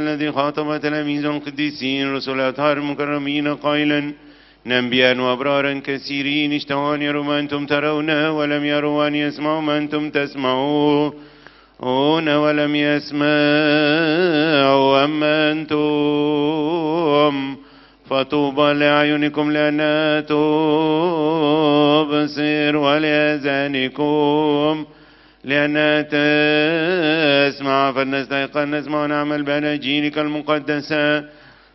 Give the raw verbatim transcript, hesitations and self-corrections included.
الذي خاطب تلاميذ القديسين رسل الأطهار المكرمين قائلا: أنبياء وأبرارا كثيرين اشتهوا أن يروا ما أنتم ترون ولم يروا، أن يسمعوا ما أنتم تسمعون ولم يسمعوا. أما أنتم فطوبى لأعينكم لأنها تبصر، ولآذانكم لأنها تسمع، فلنستيقظ نسمع ونعمل بأناجيلك المقدسة